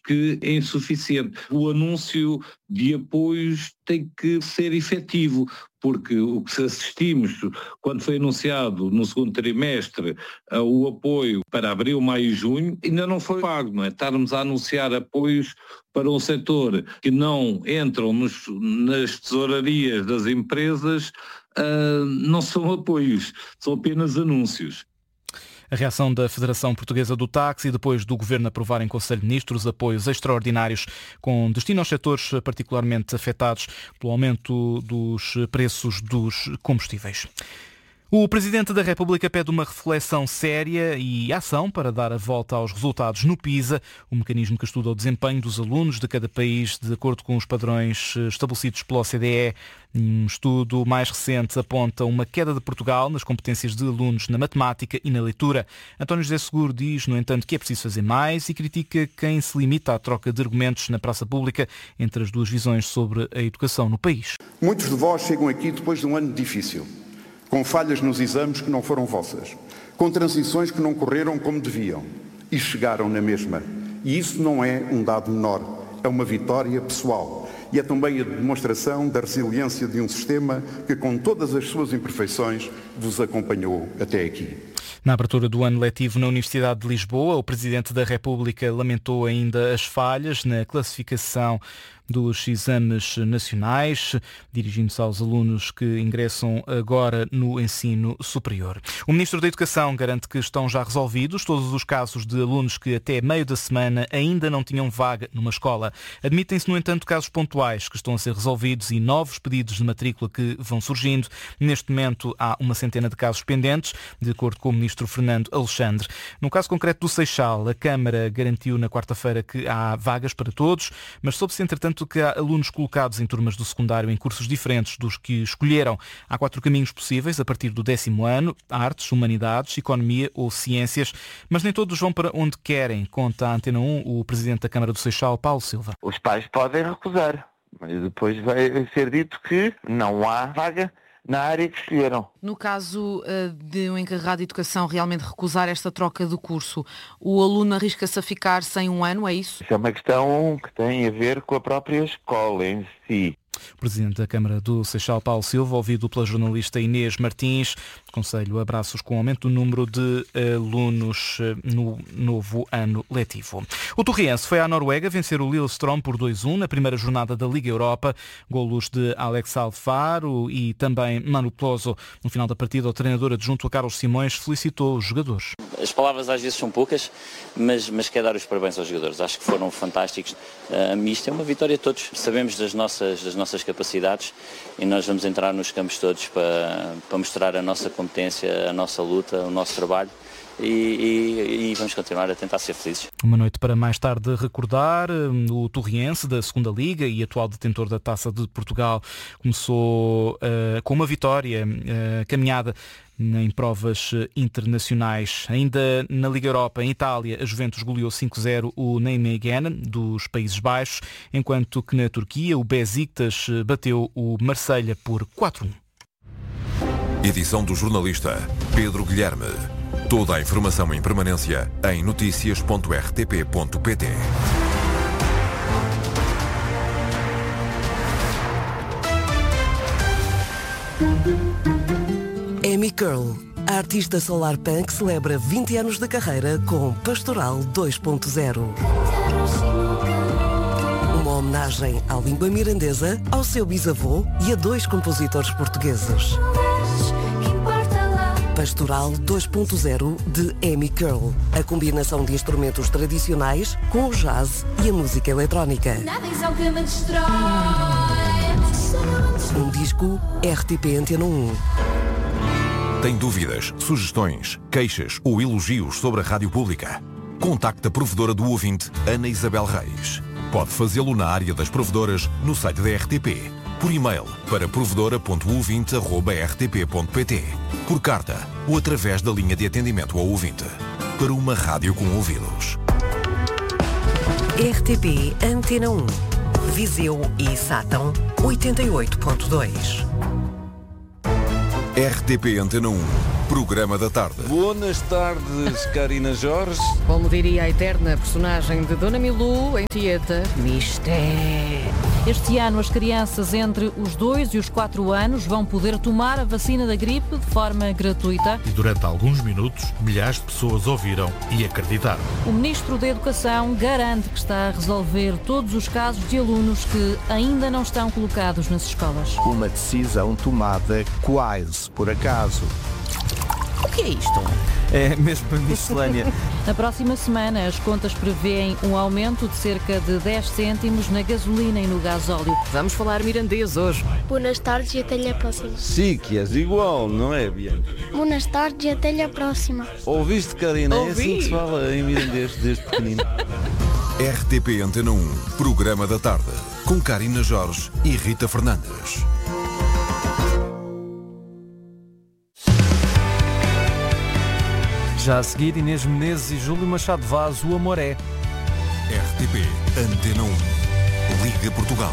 que é insuficiente. O anúncio de apoios tem que ser efetivo, porque o que assistimos quando foi anunciado no segundo trimestre o apoio para abril, maio e junho, ainda não foi pago, não é? Estarmos a anunciar apoios para um setor que não entram nas tesourarias das empresas, não são apoios, são apenas anúncios. A reação da Federação Portuguesa do Táxi, depois do Governo aprovar em Conselho de Ministros apoios extraordinários com destino aos setores particularmente afetados pelo aumento dos preços dos combustíveis. O Presidente da República pede uma reflexão séria e ação para dar a volta aos resultados no PISA, o mecanismo que estuda o desempenho dos alunos de cada país de acordo com os padrões estabelecidos pela OCDE. Um estudo mais recente aponta uma queda de Portugal nas competências de alunos na matemática e na leitura. António José Seguro diz, no entanto, que é preciso fazer mais e critica quem se limita à troca de argumentos na praça pública entre as duas visões sobre a educação no país. Muitos de vós chegam aqui depois de um ano difícil, com falhas nos exames que não foram vossas, com transições que não correram como deviam e chegaram na mesma. E isso não é um dado menor, é uma vitória pessoal e é também a demonstração da resiliência de um sistema que, com todas as suas imperfeições, vos acompanhou até aqui. Na abertura do ano letivo na Universidade de Lisboa, o Presidente da República lamentou ainda as falhas na classificação dos exames nacionais, dirigindo-se aos alunos que ingressam agora no ensino superior. O Ministro da Educação garante que estão já resolvidos todos os casos de alunos que até meio da semana ainda não tinham vaga numa escola. Admitem-se, no entanto, casos pontuais que estão a ser resolvidos e novos pedidos de matrícula que vão surgindo. Neste momento há uma centena de casos pendentes, de acordo com o Ministro Fernando Alexandre. No caso concreto do Seixal, a Câmara garantiu na quarta-feira que há vagas para todos, mas soube-se, entretanto, que há alunos colocados em turmas do secundário em cursos diferentes dos que escolheram. Há 4 caminhos possíveis a partir do 10º ano: artes, humanidades, economia ou ciências, mas nem todos vão para onde querem, conta a Antena 1 o Presidente da Câmara do Seixal, Paulo Silva. Os pais podem recusar, mas depois vai ser dito que não há vaga na área que escolheram. No caso de um encarregado de educação realmente recusar esta troca de curso, o aluno arrisca-se a ficar sem um ano, é isso? Isso é uma questão que tem a ver com a própria escola em si. O Presidente da Câmara do Seixal, Paulo Silva, ouvido pela jornalista Inês Martins. Conselho abraços com o aumento do número de alunos no novo ano letivo. O Torriense foi à Noruega vencer o Lillestrøm por 2-1 na primeira jornada da Liga Europa. Golos de Alex Alfaro e também Manu Ploso. No final da partida, o treinador adjunto a Carlos Simões felicitou os jogadores. As palavras às vezes são poucas, mas quero dar os parabéns aos jogadores. Acho que foram fantásticos. Isto é uma vitória de todos. Sabemos das nossas capacidades e nós vamos entrar nos campos todos para mostrar a nossa competência, a nossa luta, o nosso trabalho e vamos continuar a tentar ser felizes. Uma noite para mais tarde recordar. O Torriense da Segunda Liga e atual detentor da Taça de Portugal começou com uma vitória caminhada em provas internacionais. Ainda na Liga Europa, em Itália, a Juventus goleou 5-0 o Nijmegen dos Países Baixos, enquanto que na Turquia o Besiktas bateu o Marselha por 4-1. Edição do jornalista Pedro Guilherme. Toda a informação em permanência em noticias.rtp.pt. Amy Curl, a artista solar punk, celebra 20 anos de carreira com Pastoral 2.0. Uma homenagem à língua mirandesa, ao seu bisavô e a 2 compositores portugueses. Pastoral 2.0 de Amy Curl, a combinação de instrumentos tradicionais com o jazz e a música eletrónica. Um disco RTP Antena 1. Tem dúvidas, sugestões, queixas ou elogios sobre a rádio pública? Contacte a provedora do ouvinte, Ana Isabel Reis. Pode fazê-lo na área das provedoras no site da RTP, por e-mail para provedora.ouvinte@rtp.pt, por carta ou através da linha de atendimento ao ouvinte. Para uma rádio com ouvidos. RTP Antena 1. Viseu e Sátão 88.2. RTP Antena 1. programa da tarde. Boas tardes, Karina Jorge. Como diria a eterna personagem de Dona Milu em Tieta, mistério. Este ano as crianças entre os 2 e os 4 anos vão poder tomar a vacina da gripe de forma gratuita. E durante alguns minutos, milhares de pessoas ouviram e acreditaram. O Ministro da Educação garante que está a resolver todos os casos de alunos que ainda não estão colocados nas escolas. Uma decisão tomada quase por acaso. O que é isto? É mesmo uma miscelânea. Na próxima semana, as contas prevêem um aumento de cerca de 10 cêntimos na gasolina e no gasóleo. Vamos falar mirandês hoje. Boas tardes e até a próxima. Sim, que és igual, não é, Bianca? Boas tardes e até a próxima. Ouviste, Karina? É assim que se fala em mirandês desde pequenino. RTP Antena 1, programa da tarde, com Karina Jorge e Rita Fernandes. Já a seguir, Inês Menezes e Júlio Machado Vaz, o amor é. RTP Antena 1, Liga Portugal.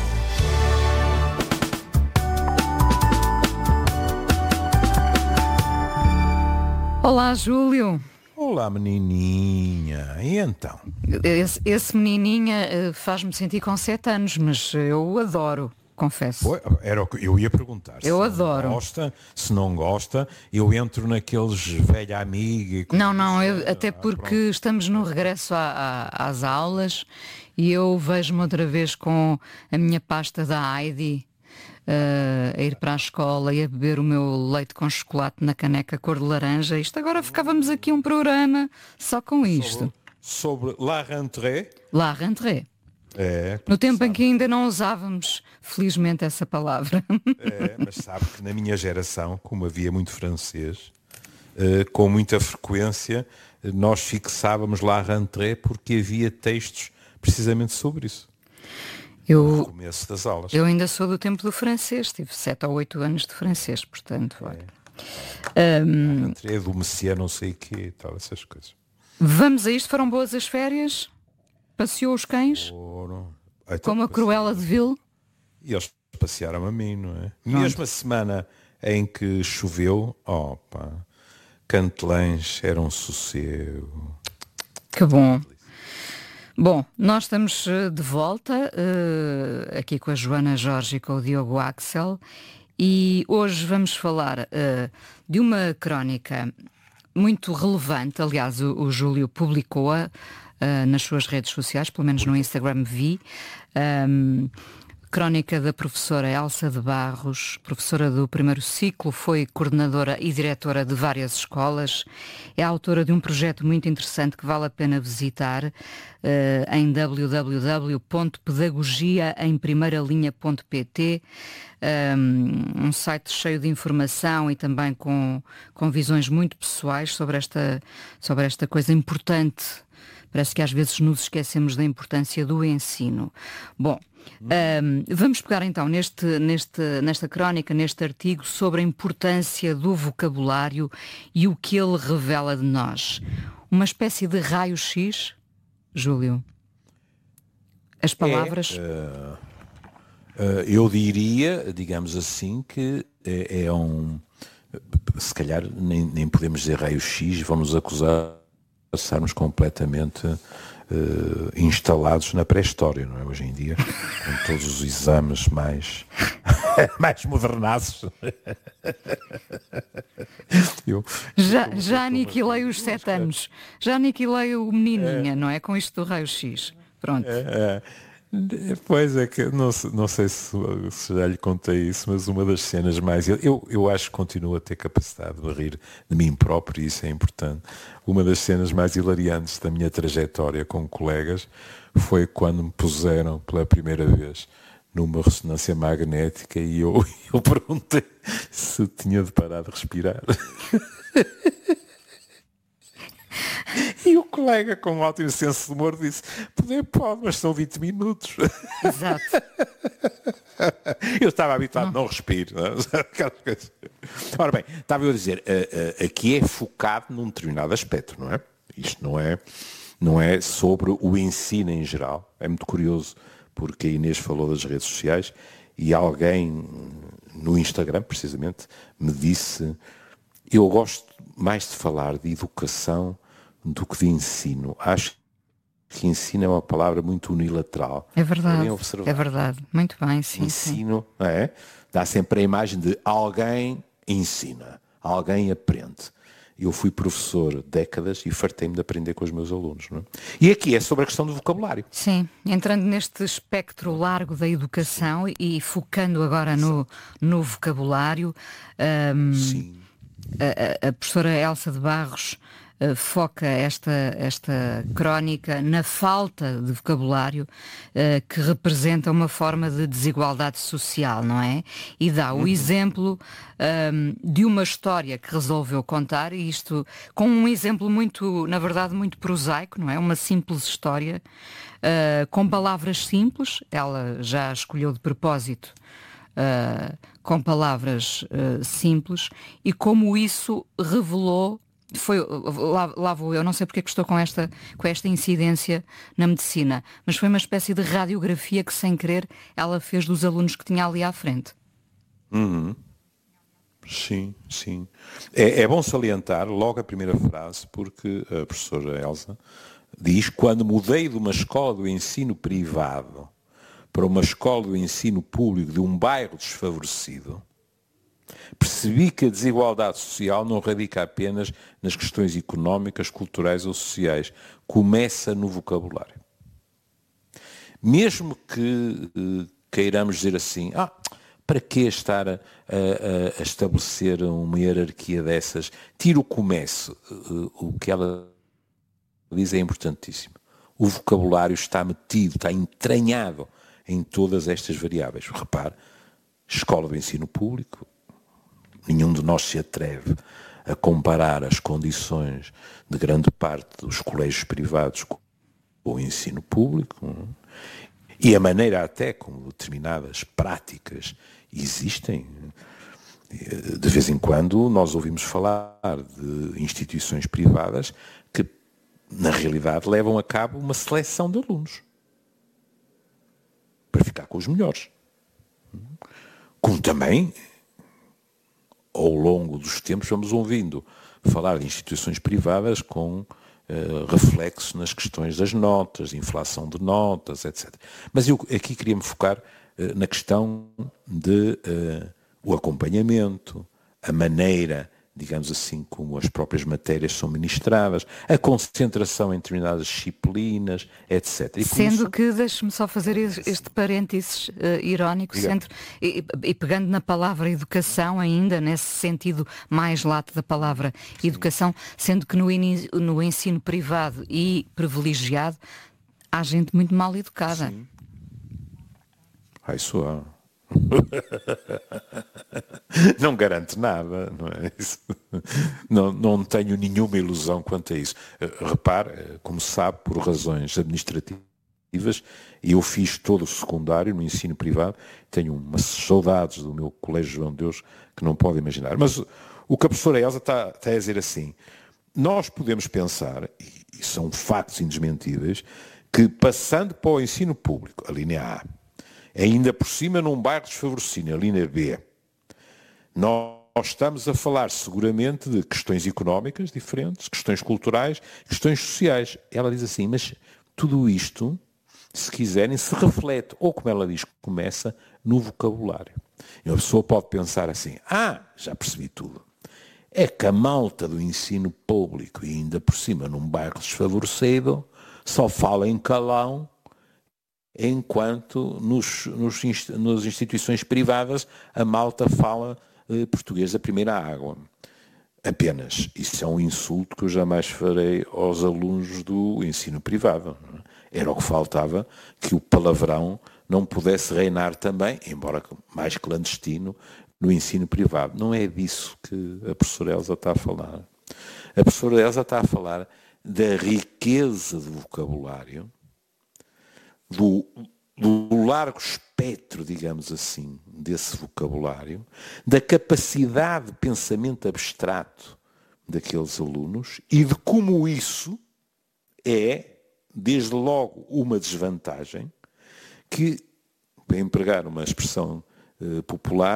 Olá, Júlio. Olá, menininha. E então? Esse menininha faz-me sentir com 7 anos, mas eu adoro. Confesso. Era o que eu ia perguntar. Eu adoro. Se não gosta, eu entro naqueles velha amiga. Não, até porque estamos no regresso às aulas e eu vejo-me outra vez com a minha pasta da Heidi a ir para a escola e a beber o meu leite com chocolate na caneca cor de laranja. Isto agora ficávamos aqui um programa só com isto. Sobre La Rentrée? La Rentrée. É, no tempo em que ainda não usávamos, felizmente, essa palavra. Mas sabe que na minha geração, como havia muito francês, com muita frequência, nós fixávamos La Rentrée porque havia textos precisamente sobre isso. No começo das aulas. Eu ainda sou do tempo do francês, tive 7 ou 8 anos de francês, portanto. La Rentrée do Messias não sei o quê, tal, essas coisas. Vamos a isto, foram boas as férias? Passeou os cães? Então, como a Cruella de Vil? E eles passearam a mim, não é? Pronto. Mesmo a semana em que choveu, Cantelães era um sossego. Que bom. Bom, nós estamos de volta aqui com a Joana Jorge e com o Diogo Axel e hoje vamos falar de uma crónica muito relevante. Aliás, o Júlio publicou-a nas suas redes sociais, pelo menos no Instagram vi, crónica da professora Elsa de Barros, professora do primeiro ciclo, foi coordenadora e diretora de várias escolas, é autora de um projeto muito interessante que vale a pena visitar em www.pedagogiaemprimeiralinha.pt, um site cheio de informação e também com visões muito pessoais sobre esta coisa importante. Parece que às vezes nos esquecemos da importância do ensino. Bom, vamos pegar então nesta crónica, neste artigo, sobre a importância do vocabulário e o que ele revela de nós. Uma espécie de raio-x, Júlio? As palavras... eu diria, digamos assim, que é um... Se calhar nem podemos dizer raio-x, vão-nos acusar de estarmos completamente instalados na pré-história, não é? Hoje em dia, com todos os exames mais modernados. Já aniquilei os 7 anos. Já aniquilei o menininha, não é? Com isto do raio-x. Pronto. Pois é que não sei se já lhe contei isso, mas uma das cenas mais... Eu acho que continuo a ter capacidade de rir de mim próprio e isso é importante. Uma das cenas mais hilariantes da minha trajetória com colegas foi quando me puseram pela primeira vez numa ressonância magnética e eu perguntei se tinha de parar de respirar. E o colega, com um ótimo senso de humor, disse: pode, mas são 20 minutos. Exato. Eu estava habituado a não respiro. Ora bem, estava eu a dizer, aqui é focado num determinado aspecto, não é? Isto não é sobre o ensino em geral. É muito curioso, porque a Inês falou das redes sociais e alguém no Instagram, precisamente, me disse Eu gosto mais de falar de educação do que de ensino. Acho que ensino é uma palavra muito unilateral. É verdade. Muito bem, sim. Ensino, sim. Dá sempre a imagem de alguém ensina, alguém aprende. Eu fui professor décadas e fartei-me de aprender com os meus alunos. Não é? E aqui é sobre a questão do vocabulário. Sim, entrando neste espectro largo da educação e focando agora no vocabulário, a professora Elsa de Barros foca esta crónica na falta de vocabulário que representa uma forma de desigualdade social, não é? E dá o exemplo de uma história que resolveu contar, e isto com um exemplo na verdade, muito prosaico, não é? Uma simples história, com palavras simples. Ela já escolheu de propósito com palavras simples, e como isso revelou, lá vou eu, não sei porque é que estou com esta incidência na medicina, mas foi uma espécie de radiografia que, sem querer, ela fez dos alunos que tinha ali à frente. Sim. É bom salientar logo a primeira frase, porque a professora Elsa diz: quando mudei de uma escola do ensino privado para uma escola do ensino público de um bairro desfavorecido, percebi que a desigualdade social não radica apenas nas questões económicas, culturais ou sociais. Começa no vocabulário. Mesmo que queiramos dizer assim, para que estar a estabelecer uma hierarquia dessas? Tira o começo. O que ela diz é importantíssimo. O vocabulário está metido, está entranhado em todas estas variáveis. Repare, escola do ensino público, nenhum de nós se atreve a comparar as condições de grande parte dos colégios privados com o ensino público, e a maneira até como determinadas práticas existem. De vez em quando nós ouvimos falar de instituições privadas que, na realidade, levam a cabo uma seleção de alunos para ficar com os melhores. Como também, ao longo dos tempos, vamos ouvindo falar de instituições privadas com reflexo nas questões das notas, inflação de notas, etc. Mas eu aqui queria me focar na questão de o acompanhamento, a maneira, digamos assim, como as próprias matérias são ministradas, a concentração em determinadas disciplinas, etc. Sendo que, deixe-me só fazer este parênteses irónico, e pegando na palavra educação ainda, nesse sentido mais lato da palavra educação, sendo que no ensino privado e privilegiado há gente muito mal educada. Sim. Isso há. Não garante nada, não é isso? Não tenho nenhuma ilusão quanto a isso. Repare, como sabe, por razões administrativas, eu fiz todo o secundário no ensino privado, tenho umas saudades do meu colégio João de Deus que não pode imaginar. Mas o que a professora Elsa está a dizer assim, nós podemos pensar, e são factos indesmentíveis, que passando para o ensino público, a linha A, ainda por cima num bairro desfavorecido, a linha B, nós estamos a falar seguramente de questões económicas diferentes, questões culturais, questões sociais. Ela diz assim, mas tudo isto, se quiserem, se reflete, ou como ela diz, começa no vocabulário. E a pessoa pode pensar assim, já percebi tudo. É que a malta do ensino público, e ainda por cima num bairro desfavorecido, só fala em calão, enquanto nas instituições privadas a malta fala português da primeira água. Apenas. Isso é um insulto que eu jamais farei aos alunos do ensino privado. Era o que faltava, que o palavrão não pudesse reinar também, embora mais clandestino, no ensino privado. Não é disso que a professora Elsa está a falar. A professora Elsa está a falar da riqueza do vocabulário, do largo espectro, digamos assim, desse vocabulário, da capacidade de pensamento abstrato daqueles alunos e de como isso é, desde logo, uma desvantagem que, para empregar uma expressão popular,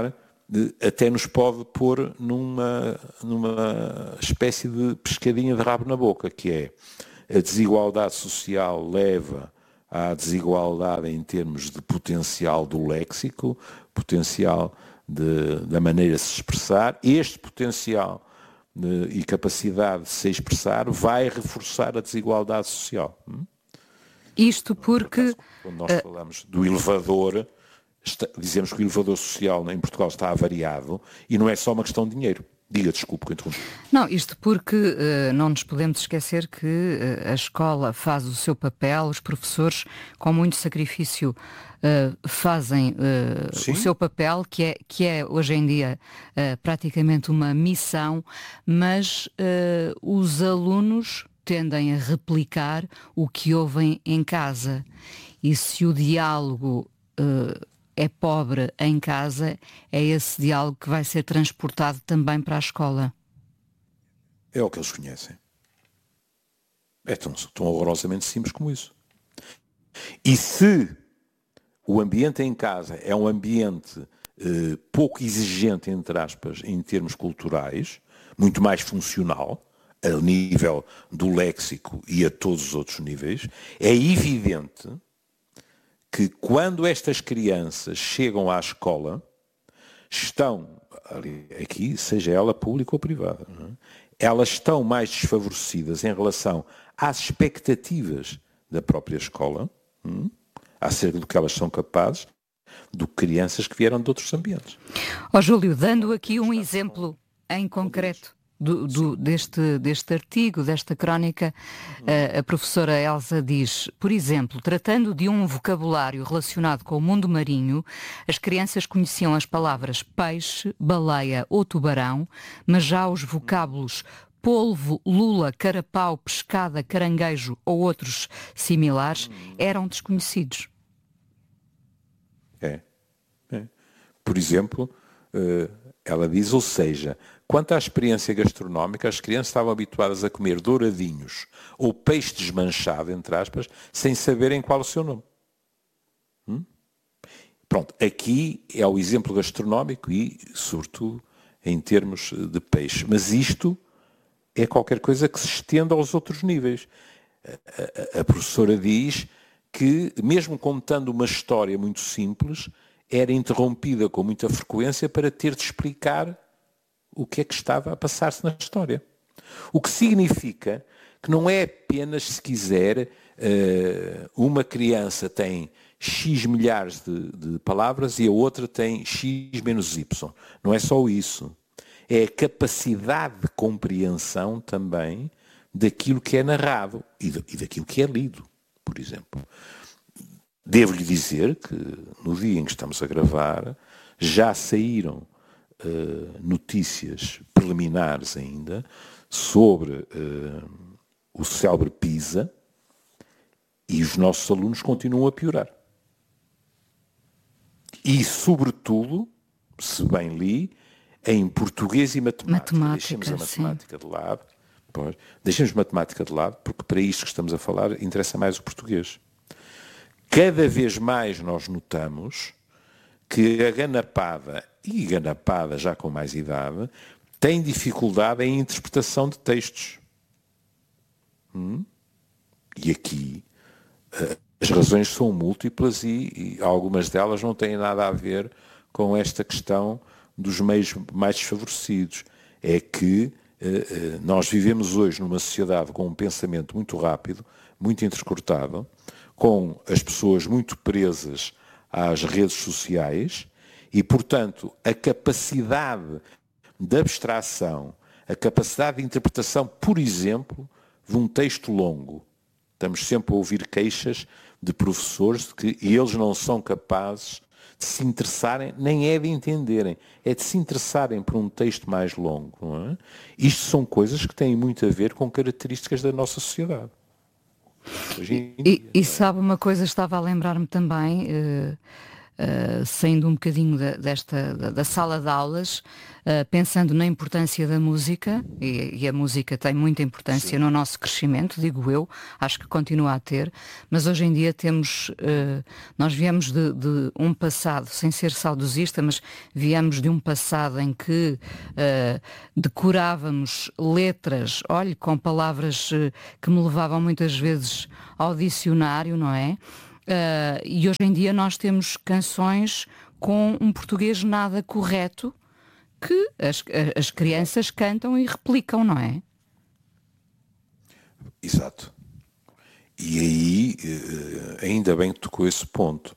até nos pode pôr numa espécie de pescadinha de rabo na boca, que é a desigualdade social leva à desigualdade em termos de potencial do léxico, potencial da maneira de se expressar. Este potencial e capacidade de se expressar vai reforçar a desigualdade social. Isto porque... Quando nós falamos do elevador, dizemos que o elevador social em Portugal está avariado e não é só uma questão de dinheiro. Diga, desculpe que eu interrompi. Não, isto porque não nos podemos esquecer que a escola faz o seu papel, os professores, com muito sacrifício, fazem o seu papel, que é hoje em dia praticamente uma missão, mas os alunos tendem a replicar o que ouvem em casa. E se o diálogo é pobre em casa, é esse diálogo que vai ser transportado também para a escola. É o que eles conhecem. É tão horrorosamente simples como isso. E se o ambiente em casa é um ambiente pouco exigente, entre aspas, em termos culturais, muito mais funcional, a nível do léxico e a todos os outros níveis, é evidente que quando estas crianças chegam à escola, estão, aqui, seja ela pública ou privada, elas estão mais desfavorecidas em relação às expectativas da própria escola, acerca do que elas são capazes, do que crianças que vieram de outros ambientes. Júlio, dando aqui um exemplo em concreto deste artigo, desta crónica, a professora Elsa diz, por exemplo, tratando de um vocabulário relacionado com o mundo marinho, as crianças conheciam as palavras peixe, baleia ou tubarão, mas já os vocábulos polvo, lula, carapau, pescada, caranguejo ou outros similares eram desconhecidos. Por exemplo, ela diz, ou seja, quanto à experiência gastronómica, as crianças estavam habituadas a comer douradinhos ou peixe desmanchado, entre aspas, sem saberem qual o seu nome. Pronto, aqui é o exemplo gastronómico e, sobretudo, em termos de peixe. Mas isto é qualquer coisa que se estenda aos outros níveis. A professora diz que, mesmo contando uma história muito simples, era interrompida com muita frequência para ter de explicar o que é que estava a passar-se na história. O que significa que não é apenas, se quiser, uma criança tem X milhares de palavras e a outra tem X menos Y. Não é só isso. É a capacidade de compreensão também daquilo que é narrado e daquilo que é lido, por exemplo. Devo-lhe dizer que no dia em que estamos a gravar já saíram notícias preliminares ainda sobre o célebre PISA e os nossos alunos continuam a piorar. E, sobretudo, se bem li, em português e matemática. Deixemos a matemática de lado. Deixemos matemática de lado, porque para isto que estamos a falar interessa mais o português. Cada vez mais nós notamos que a ganapada, e ganapada já com mais idade, tem dificuldade em interpretação de textos. E aqui as razões são múltiplas e algumas delas não têm nada a ver com esta questão dos meios mais desfavorecidos. É que nós vivemos hoje numa sociedade com um pensamento muito rápido, muito entrecortado, com as pessoas muito presas às redes sociais e, portanto, a capacidade de abstração, a capacidade de interpretação, por exemplo, de um texto longo. Estamos sempre a ouvir queixas de professores de que eles não são capazes de se interessarem, nem é de entenderem, é de se interessarem por um texto mais longo. Não é? Isto são coisas que têm muito a ver com características da nossa sociedade. E sabe uma coisa, estava a lembrar-me também, saindo um bocadinho da sala de aulas, pensando na importância da música, e a música tem muita importância no nosso crescimento, digo eu, acho que continua a ter, mas hoje em dia nós viemos de um passado, sem ser saudosista, mas viemos de um passado em que decorávamos letras, com palavras que me levavam muitas vezes ao dicionário, não é? E hoje em dia nós temos canções com um português nada correto que as crianças cantam e replicam, não é? Exato. E aí, ainda bem que tocou esse ponto.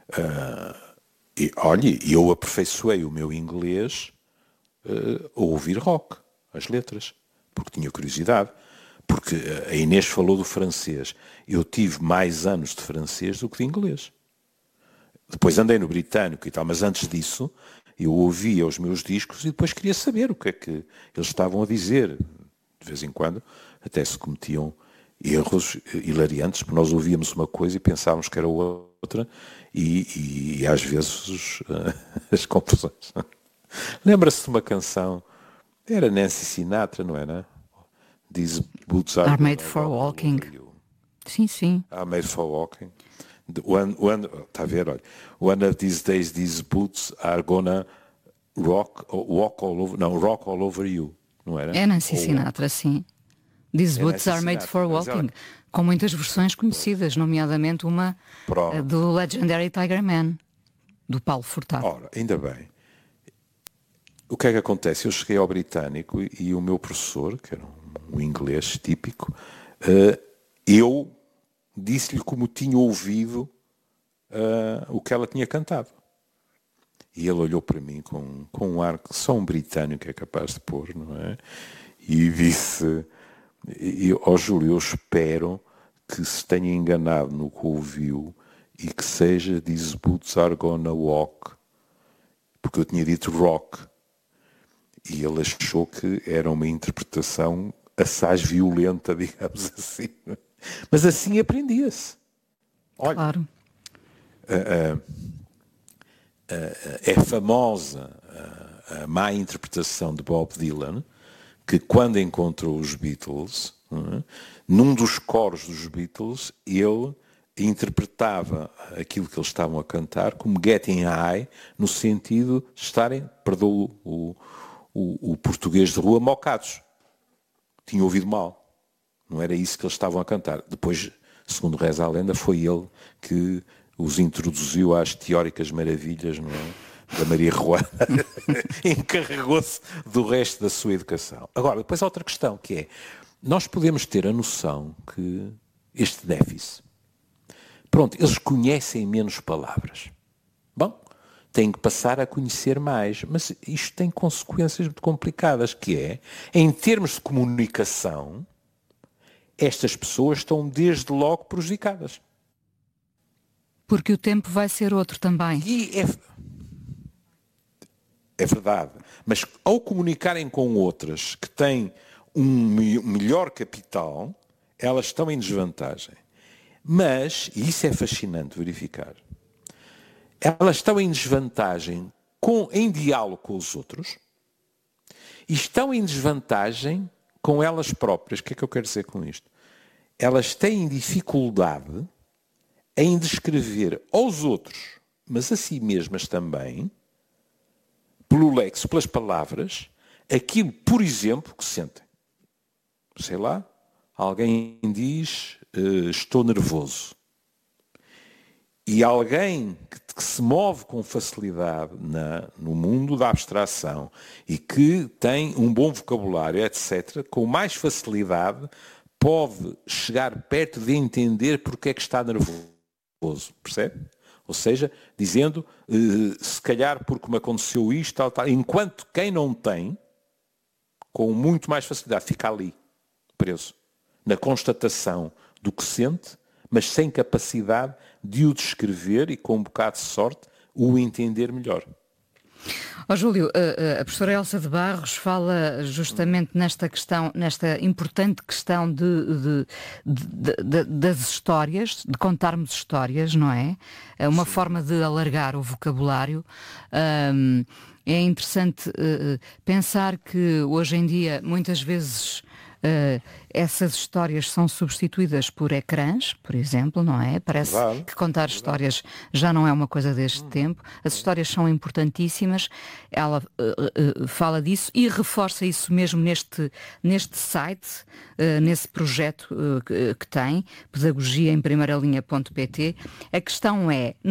Olha, eu aperfeiçoei o meu inglês a ouvir rock, as letras, porque tinha curiosidade. Porque a Inês falou do francês. Eu tive mais anos de francês do que de inglês. Depois andei no britânico e tal, mas antes disso eu ouvia os meus discos e depois queria saber o que é que eles estavam a dizer. De vez em quando até se cometiam erros hilariantes, porque nós ouvíamos uma coisa e pensávamos que era outra e às vezes as confusões. Lembra-se de uma canção, era Nancy Sinatra, não era? These boots are made for walking. Sim. Are made for walking. Está a ver, olha. One of these days, these boots are gonna rock all over you. Não era? É Nancy Sinatra, sim. These boots are made for walking. Com muitas versões conhecidas, nomeadamente uma do Legendary Tiger Man, do Paulo Furtado. Ora, ainda bem. O que é que acontece? Eu cheguei ao britânico e o meu professor, que era um inglês típico, eu disse-lhe como tinha ouvido o que ela tinha cantado. E ele olhou para mim com um ar que só um britânico é capaz de pôr, não é? E disse, Júlio, eu espero que se tenha enganado no que ouviu e que seja These boots are gonna walk, porque eu tinha dito rock. E ele achou que era uma interpretação assaz violenta, digamos assim. Mas assim aprendia-se. Olha, claro. É famosa a má interpretação de Bob Dylan, que quando encontrou os Beatles, num dos coros dos Beatles, ele interpretava aquilo que eles estavam a cantar como getting high, no sentido de estarem, perdoa o português de rua, mocados. Tinha ouvido mal. Não era isso que eles estavam a cantar. Depois, segundo reza a lenda, foi ele que os introduziu às teóricas maravilhas, não é? Da Maria Ruana. Encarregou-se do resto da sua educação. Agora, depois há outra questão, que é, nós podemos ter a noção que este déficit, pronto, eles conhecem menos palavras. Bom, têm que passar a conhecer mais, mas isto tem consequências muito complicadas, que é, em termos de comunicação, estas pessoas estão desde logo prejudicadas. Porque o tempo vai ser outro também. E é verdade, mas ao comunicarem com outras que têm um melhor capital, elas estão em desvantagem. Mas, e isso é fascinante verificar, elas estão em desvantagem em diálogo com os outros e estão em desvantagem com elas próprias. O que é que eu quero dizer com isto? Elas têm dificuldade em descrever aos outros, mas a si mesmas também, pelo lexo, pelas palavras, aquilo, por exemplo, que sentem. Sei lá, alguém diz, estou nervoso. E alguém que se move com facilidade no mundo da abstração e que tem um bom vocabulário, etc., com mais facilidade pode chegar perto de entender porque é que está nervoso, percebe? Ou seja, dizendo, se calhar porque me aconteceu isto, tal, tal, enquanto quem não tem, com muito mais facilidade, fica ali, preso, na constatação do que sente, mas sem capacidade de o descrever e, com um bocado de sorte, o entender melhor. Júlio, a professora Elsa de Barros fala justamente nesta importante questão das histórias, de contarmos histórias, não é? É uma forma de alargar o vocabulário. É interessante pensar que hoje em dia muitas vezes essas histórias são substituídas por ecrãs, por exemplo, não é? Parece que contar histórias já não é uma coisa deste tempo. As histórias são importantíssimas. Ela fala disso e reforça isso mesmo neste site, nesse projeto que tem, pedagogiaemprimeiralinha.pt. A questão é...